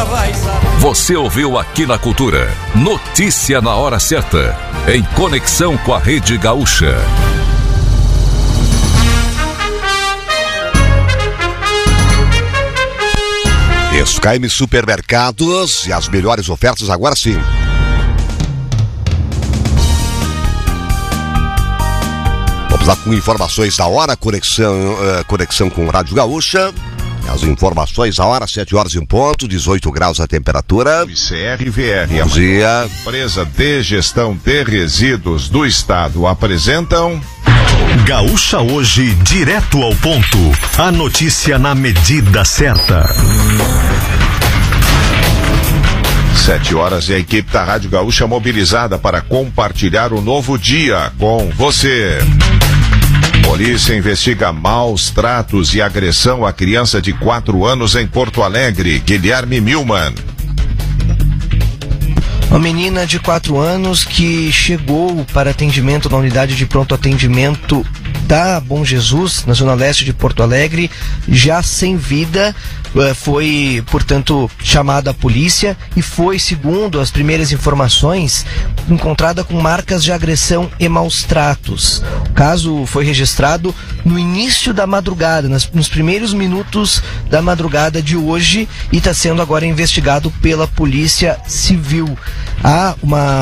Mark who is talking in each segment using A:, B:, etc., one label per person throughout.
A: vai saber.
B: Você ouviu aqui na Cultura. Notícia na hora certa. Em conexão com a Rede Gaúcha.
C: SKM Supermercados e as melhores ofertas agora sim. Vamos lá com informações da hora, conexão com Rádio Gaúcha. As informações da hora, 7 horas em ponto, 18 graus a temperatura.
D: CRVR,
C: bom dia.
D: Empresa de Gestão de Resíduos do Estado apresentam...
E: Gaúcha Hoje, direto ao ponto. A notícia na medida certa.
D: 7 horas e a equipe da Rádio Gaúcha mobilizada para compartilhar o novo dia com você. Polícia investiga maus tratos e agressão a criança de 4 anos em Porto Alegre. Guilherme Milman.
F: Uma menina de 4 anos que chegou para atendimento na unidade de pronto atendimento da Bom Jesus, na zona leste de Porto Alegre, já sem vida, foi, portanto, chamada a polícia e foi, segundo as primeiras informações, encontrada com marcas de agressão e maus tratos. O caso foi registrado no início da madrugada, nos primeiros minutos da madrugada de hoje, e está sendo agora investigado pela Polícia Civil. Há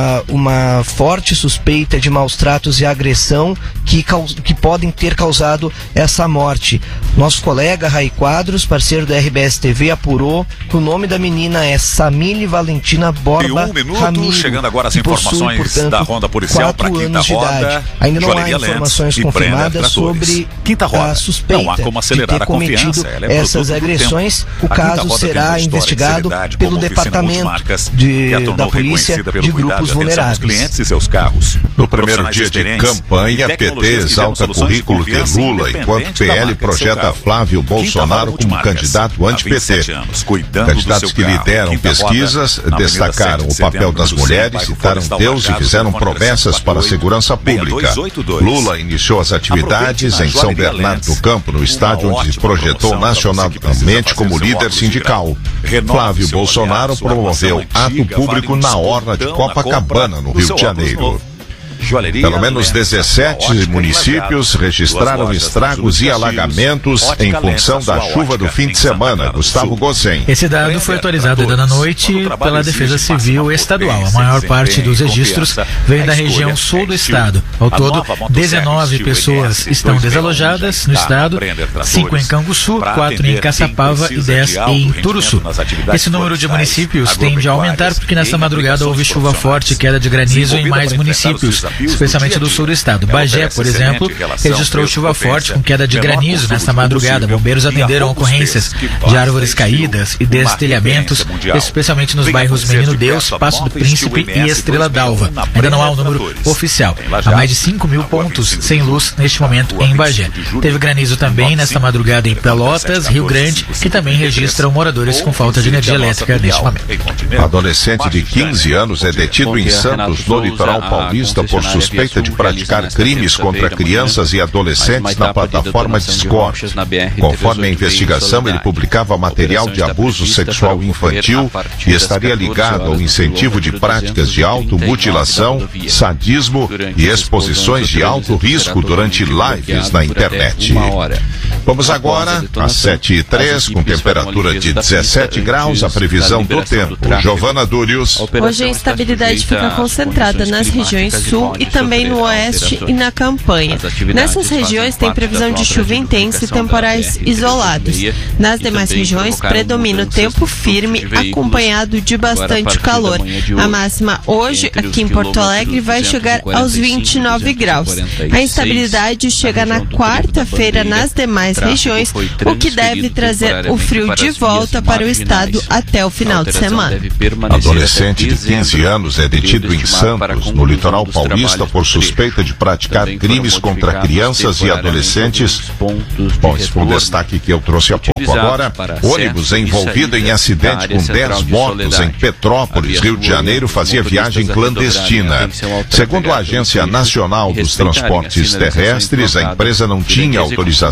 F: uma forte suspeita de maus tratos e agressão que podem ter causado essa morte. Nosso colega Rai Quadros, parceiro da RBS TV, apurou que o nome da menina é Samile Valentina Borba Ramiro,
B: chegando agora as
F: informações,
B: informações da Ronda Policial para quinta roda.
F: Ainda não há informações confirmadas sobre a suspeita de ter cometido essas agressões. O caso será investigado pelo Departamento da Polícia de Grupos Vulneráveis.
B: Clientes e seus carros.
D: No primeiro dia de campanha, PT exalta currículo de Lula, enquanto PL projeta Flávio Bolsonaro como candidato anti-PT. Candidatos que lideram pesquisas destacaram o papel das mulheres, citaram Deus e fizeram promessas para a segurança pública. Lula iniciou as atividades em São Bernardo do Campo, no estádio onde se projetou nacionalmente como líder sindical. Flávio Bolsonaro promoveu ato público na orla de Copacabana, no Rio de Janeiro. Pelo menos 17 municípios registraram estragos e alagamentos em função da chuva do fim de semana. Gustavo Gossen.
G: Esse dado foi atualizado ainda na noite pela Defesa Civil Estadual. A maior parte dos registros vem da região sul do estado. Ao todo, 19 pessoas estão desalojadas no estado, 5 em Canguçu, 4 em Caçapava e 10 em Turuçu. Esse número de municípios tende a aumentar porque nesta madrugada houve chuva forte e queda de granizo em mais municípios, especialmente do sul do estado. Bagé, por exemplo, registrou chuva forte com queda de granizo nesta madrugada. Bombeiros atenderam ocorrências de árvores caídas e destelhamentos, especialmente nos bairros Menino Deus, Passo do Príncipe e Estrela d'Alva. Ainda não há um número oficial. Há mais de 5 mil pontos sem luz neste momento em Bagé. Teve granizo também nesta madrugada em Pelotas, Rio Grande, que também registram moradores com falta de energia elétrica neste momento.
D: Adolescente de 15 anos é detido em Santos, no litoral paulista, por suspeita de praticar crimes contra crianças e adolescentes na plataforma Discord. Conforme a investigação, ele publicava material de abuso sexual infantil e estaria ligado ao incentivo de práticas de automutilação, sadismo e exposições de alto risco durante lives na internet. Vamos agora às 7h03, com temperatura de 17 graus, a previsão do tempo. Giovana Dúrios.
H: Hoje a instabilidade fica concentrada nas regiões sul e também no oeste e na campanha. Nessas regiões tem previsão de chuva intensa e temporais isolados. Nas demais regiões predomina o tempo firme acompanhado de bastante calor. A máxima hoje aqui em Porto Alegre vai chegar aos 29 graus. A instabilidade chega na quarta-feira nas demais regiões, o que deve trazer o frio de volta para o estado até o final de semana.
D: Adolescente de 15 anos é detido em Santos, no litoral paulista, por suspeita de praticar crimes contra crianças e adolescentes. Bom, esse foi um destaque que eu trouxe há pouco. Agora, ônibus envolvido em acidente com 10 mortos em Petrópolis, Rio de Janeiro, fazia viagem clandestina. Segundo a Agência Nacional dos Transportes Terrestres, a empresa não tinha autorização para o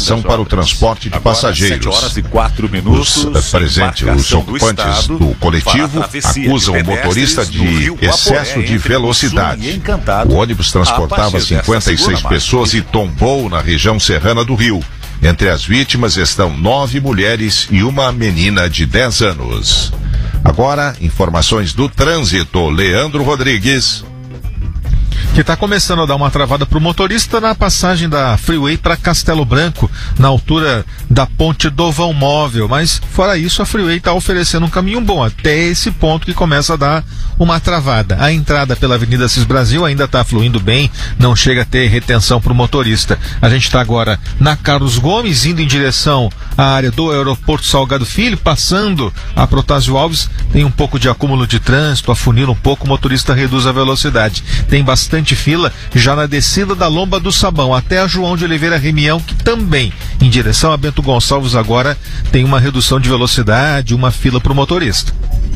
D: transporte de passageiros.
A: 7h04.
D: Os ocupantes do coletivo acusam o motorista de excesso de velocidade. O ônibus transportava 56 pessoas e tombou na região serrana do Rio. Entre as vítimas estão 9 mulheres e uma menina de 10 anos. Agora, informações do trânsito. Leandro Rodrigues.
I: Que está começando a dar uma travada para o motorista na passagem da Freeway para Castelo Branco, na altura da ponte do Vão Móvel. Mas, fora isso, a Freeway está oferecendo um caminho bom até esse ponto que começa a dar uma travada. A entrada pela Avenida Cis Brasil ainda está fluindo bem, não chega a ter retenção para o motorista. A gente está agora na Carlos Gomes, indo em direção à área do Aeroporto Salgado Filho, passando a Protásio Alves, tem um pouco de acúmulo de trânsito, afunila um pouco, o motorista reduz a velocidade. Tem bastante fila já na descida da Lomba do Sabão até a João de Oliveira Remião, que também em direção a Bento Gonçalves agora tem uma redução de velocidade, uma fila para o motorista.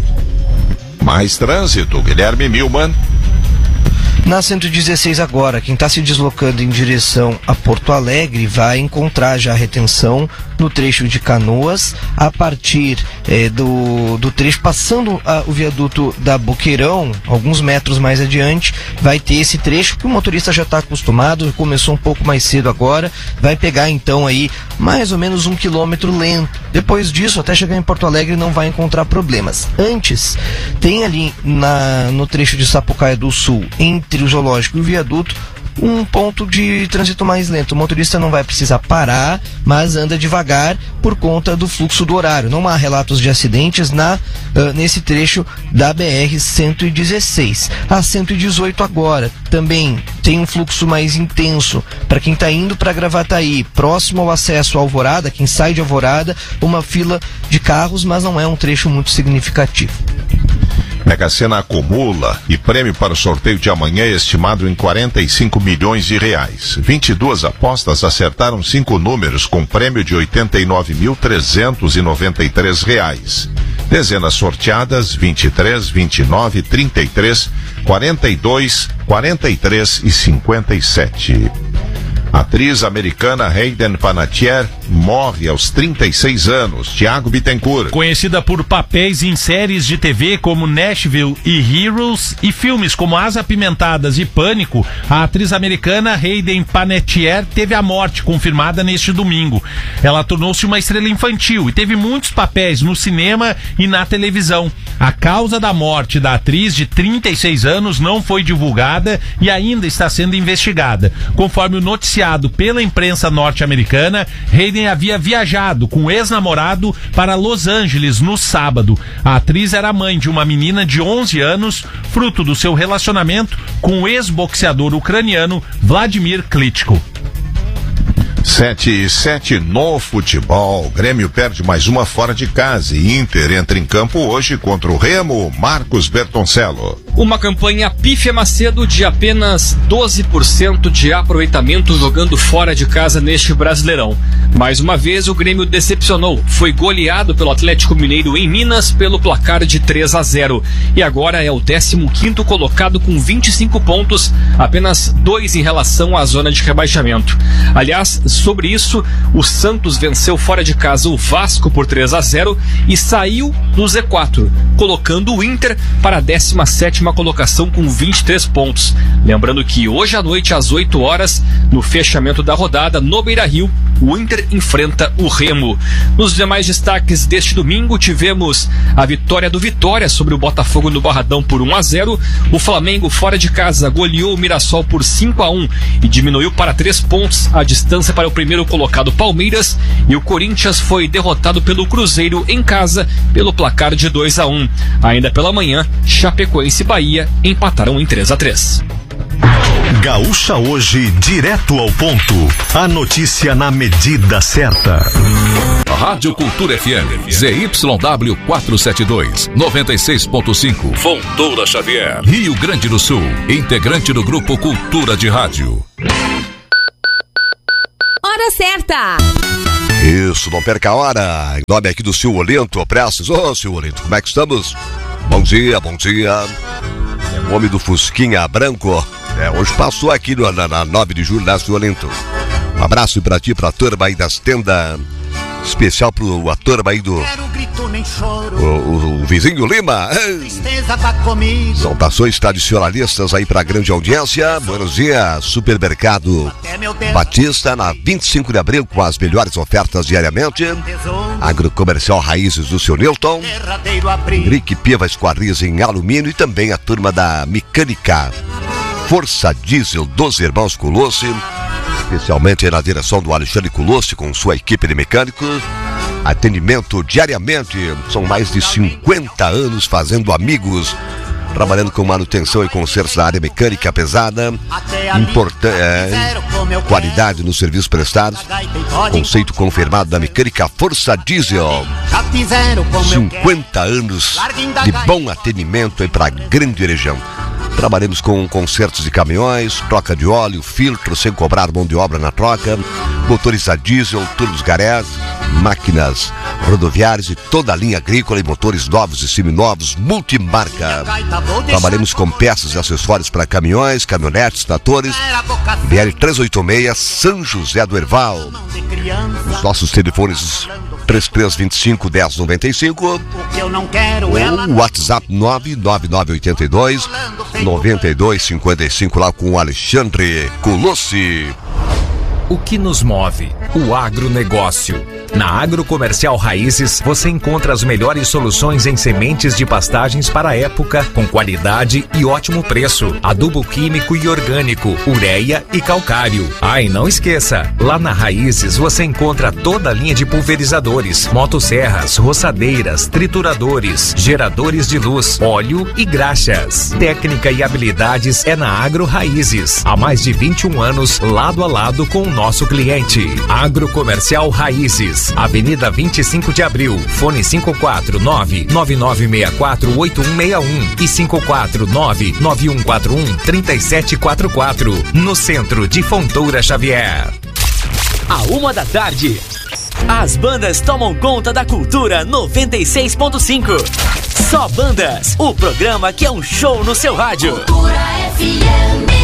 D: Mais trânsito, Guilherme Milman.
F: Na 116 agora, quem está se deslocando em direção a Porto Alegre vai encontrar já retenção no trecho de Canoas, a partir do trecho, passando o viaduto da Boqueirão, alguns metros mais adiante, vai ter esse trecho que o motorista já está acostumado, começou um pouco mais cedo agora, vai pegar então aí mais ou menos 1 quilômetro lento. Depois disso, até chegar em Porto Alegre não vai encontrar problemas. Antes, tem ali no trecho de Sapucaia do Sul, entre o Zoológico e o viaduto, um ponto de trânsito mais lento. O motorista não vai precisar parar, mas anda devagar por conta do fluxo do horário. Não há relatos de acidentes nesse trecho da BR-116. A 118 agora também tem um fluxo mais intenso para quem está indo para Gravataí, próximo ao acesso à Alvorada, quem sai de Alvorada, uma fila de carros, mas não é um trecho muito significativo.
D: Mega Sena acumula e prêmio para o sorteio de amanhã é estimado em 45 milhões de reais. 22 apostas acertaram 5 números com prêmio de R$ 89.393. Dezenas sorteadas 23, 29, 33, 42, 43 e 57. A atriz americana Hayden Panettiere morre aos 36 anos. Tiago Bittencourt.
J: Conhecida por papéis em séries de TV como Nashville e Heroes e filmes como As Apimentadas e Pânico, a atriz americana Hayden Panettiere teve a morte confirmada neste domingo. Ela tornou-se uma estrela infantil e teve muitos papéis no cinema e na televisão. A causa da morte da atriz de 36 anos não foi divulgada e ainda está sendo investigada. Conforme o noticiário pela imprensa norte-americana, Hayden havia viajado com o ex-namorado para Los Angeles no sábado. A atriz era mãe de uma menina de 11 anos, fruto do seu relacionamento com o ex-boxeador ucraniano Vladimir Klitschko.
D: 7-7 no futebol. Grêmio perde mais uma fora de casa e Inter entra em campo hoje contra o Remo. Marcos Bertoncello.
K: Uma campanha pífia Macedo de apenas 12% de aproveitamento jogando fora de casa neste Brasileirão. Mais uma vez o Grêmio decepcionou. Foi goleado pelo Atlético Mineiro em Minas pelo placar de 3-0. E agora é o 15º colocado com 25 pontos, apenas 2 em relação à zona de rebaixamento. Aliás, sobre isso, o Santos venceu fora de casa o Vasco por 3-0 e saiu do Z4, colocando o Inter para a 17ª colocação com 23 pontos. Lembrando que hoje à noite, às 8 horas, no fechamento da rodada, no Beira-Rio, o Inter enfrenta o Remo. Nos demais destaques deste domingo, tivemos a vitória do Vitória sobre o Botafogo no Barradão por 1-0. O Flamengo, fora de casa, goleou o Mirassol por 5-1 e diminuiu para 3 pontos a distância para o primeiro colocado Palmeiras. E o Corinthians foi derrotado pelo Cruzeiro em casa pelo placar de 2-1. Ainda pela manhã, Chapecoense e Bahia empataram em 3-3.
E: Gaúcha Hoje, direto ao ponto. A notícia na medida certa.
B: Rádio Cultura FM, ZYW 472, 96.5, Fontoura Xavier, Rio Grande do Sul, integrante do Grupo Cultura de Rádio.
L: Hora certa.
C: Isso, não perca a hora. Em nome aqui do Silvio Olento, Prestes. Ô, Silvio Olento, como é que estamos? Bom dia, bom dia. É o homem do Fusquinha branco. Hoje passou aqui na 9 de julho, né, Silvio Olento? Um abraço pra ti, pra turma aí das tendas. Especial pro ator aí do o Vizinho Lima. Saudações tradicionalistas aí pra grande audiência. Buenos dias, Supermercado Batista, na 25 de abril, com as melhores ofertas diariamente. Agrocomercial Raízes do seu Newton. Henrique Piva Esquadrias em alumínio. E também a turma da Mecânica Força Diesel dos Irmãos Colossi, especialmente na direção do Alexandre Colossi com sua equipe de mecânicos. Atendimento diariamente, são mais de 50 anos fazendo amigos, trabalhando com manutenção e consertos da área mecânica pesada, qualidade nos serviços prestados, conceito confirmado da Mecânica Força Diesel. 50 anos de bom atendimento aí para a grande região. Trabalhamos com consertos de caminhões, troca de óleo, filtro, sem cobrar mão de obra na troca, motores a diesel, turbos garés, máquinas rodoviárias e toda a linha agrícola e motores novos e seminovos, multimarca. Trabalhamos com peças e acessórios para caminhões, caminhonetes, tratores. BR 386, São José do Herval. Os nossos telefones 3325-1095 ou WhatsApp 99982-9255 lá com o Alexandre Colossi.
A: O que nos move? O agronegócio. Na Agrocomercial Raízes, você encontra as melhores soluções em sementes de pastagens para a época, com qualidade e ótimo preço. Adubo químico e orgânico, ureia e calcário. Ah, e não esqueça, lá na Raízes você encontra toda a linha de pulverizadores, motosserras, roçadeiras, trituradores, geradores de luz, óleo e graxas. Técnica e habilidades é na Agro Raízes. Há mais de 21 anos, lado a lado com o nosso cliente. Agrocomercial Raízes, Avenida 25 de Abril, fone 549-9964-8161 e 549-9141-3744, no centro de Fontoura Xavier.
L: À 1h, as bandas tomam conta da Cultura 96.5. Só Bandas, o programa que é um show no seu rádio. Cultura FM.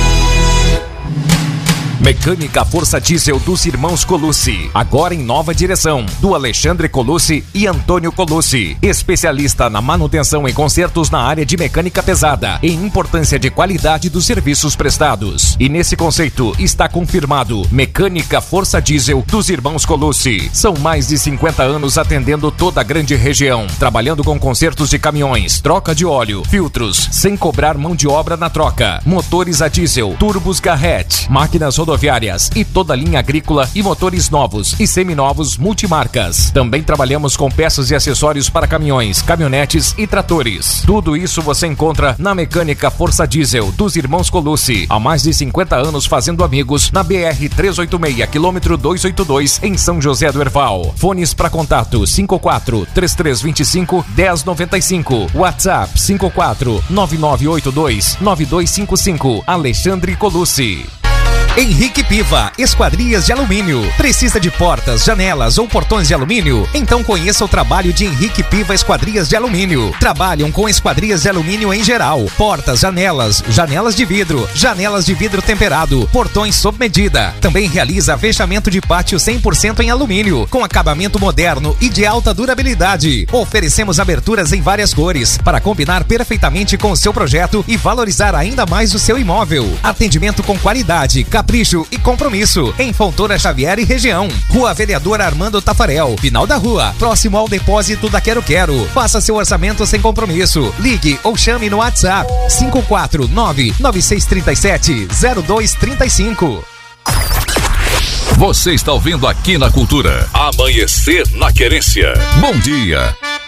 A: Mecânica Força Diesel dos Irmãos Colossi, agora em nova direção, do Alexandre Colossi e Antônio Colossi, especialista na manutenção e consertos na área de mecânica pesada e importância de qualidade dos serviços prestados. E nesse conceito está confirmado Mecânica Força Diesel dos Irmãos Colossi. São mais de 50 anos atendendo toda a grande região, trabalhando com consertos de caminhões, troca de óleo, filtros, sem cobrar mão de obra na troca, motores a diesel, turbos Garrett, máquinas rodoviárias e toda a linha agrícola e motores novos e seminovos multimarcas. Também trabalhamos com peças e acessórios para caminhões, caminhonetes e tratores. Tudo isso você encontra na Mecânica Força Diesel dos Irmãos Colossi. Há mais de 50 anos fazendo amigos na BR 386, quilômetro 282, em São José do Herval. Fones para contato 54-3325-1095. WhatsApp 54-9982-9255. Alexandre Colossi.
M: Henrique Piva, Esquadrias de Alumínio. Precisa de portas, janelas ou portões de alumínio? Então conheça o trabalho de Henrique Piva Esquadrias de Alumínio. Trabalham com esquadrias de alumínio em geral. Portas, janelas de vidro temperado, portões sob medida. Também realiza fechamento de pátio 100% em alumínio, com acabamento moderno e de alta durabilidade. Oferecemos aberturas em várias cores, para combinar perfeitamente com o seu projeto e valorizar ainda mais o seu imóvel. Atendimento com qualidade, capricho e compromisso em Fontoura Xavier e região. Rua Vereador Armando Tafarel, final da rua, próximo ao depósito da Quero Quero. Faça seu orçamento sem compromisso. Ligue ou chame no WhatsApp 549-9637-0235.
B: Você está ouvindo aqui na Cultura Amanhecer na Querência. Bom dia.